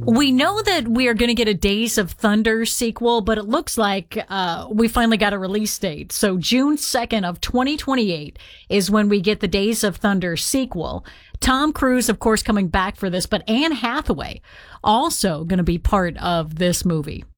We know that we are going to get a Days of Thunder sequel, but it looks like we finally got a release date. So June 2nd of 2028 is when we get the Days of Thunder sequel. Tom Cruise, of course, coming back for this, but Anne Hathaway also going to be part of this movie.